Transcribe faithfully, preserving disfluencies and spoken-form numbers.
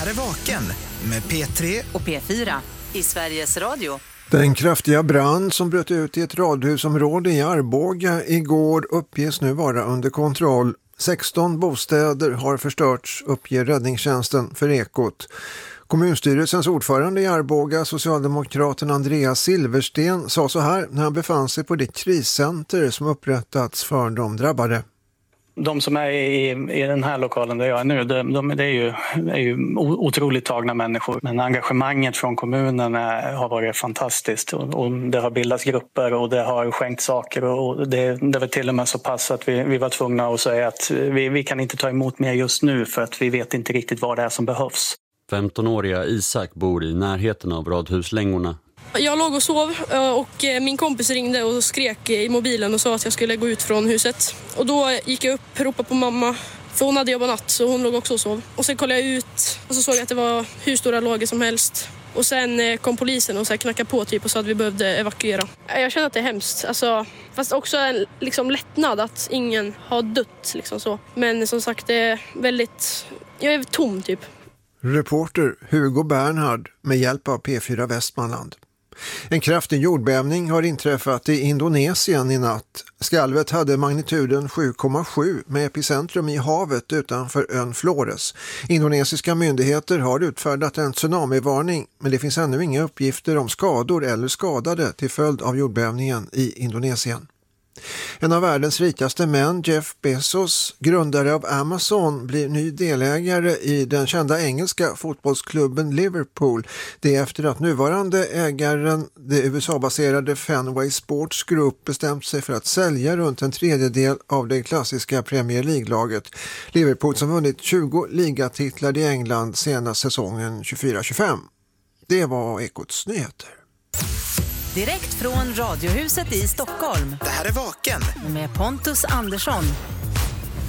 här är Vaken med P tre och P fyra i Sveriges Radio. Den kraftiga brand som bröt ut i ett radhusområde i Arboga igår uppges nu vara under kontroll. sexton bostäder har förstörts, uppger räddningstjänsten för Ekot. Kommunstyrelsens ordförande i Arboga, socialdemokraten Andreas Silversten, sa så här när han befann sig på det kriscenter som upprättats för de drabbade. De som är i, i den här lokalen där jag är nu, de, de, det är ju, är ju otroligt tagna människor. Men engagemanget från kommunen är, har varit fantastiskt. Och, och det har bildats grupper och det har skänkt saker. Och det, det var till och med så pass att vi, vi var tvungna att säga att vi, vi kan inte ta emot mer just nu för att vi vet inte riktigt vad det är som behövs. femtonåriga Isak bor i närheten av radhuslängorna. Jag låg och sov och min kompis ringde och skrek i mobilen och sa att jag skulle gå ut från huset. Och då gick jag upp och ropade på mamma, för hon hade jobbat natt så hon låg också och sov. Och sen kollade jag ut och så såg jag att det var hur stora lågor som helst. Och sen kom polisen och så knackade på typ och sa att vi behövde evakuera. Jag känner att det är hemskt, alltså, fast också en liksom, lättnad att ingen har dött. Liksom, så. Men som sagt, det är väldigt... Jag är tom typ. Reporter Hugo Bernhard med hjälp av P fyra Västmanland. En kraftig jordbävning har inträffat i Indonesien i natt. Skalvet hade magnituden sju komma sju med epicentrum i havet utanför ön Flores. Indonesiska myndigheter har utfärdat en tsunamivarning, men det finns ännu inga uppgifter om skador eller skadade till följd av jordbävningen i Indonesien. En av världens rikaste män, Jeff Bezos, grundare av Amazon, blir ny delägare i den kända engelska fotbollsklubben Liverpool. Det är efter att nuvarande ägaren, det U S A-baserade Fenway Sports Group, bestämt sig för att sälja runt en tredjedel av det klassiska Premier League-laget. Liverpool som vunnit tjugo ligatitlar i England senast säsongen tjugofyra tjugofem. Det var Ekots nyheter. Direkt från Radiohuset i Stockholm. Det här är Vaken med Pontus Andersson.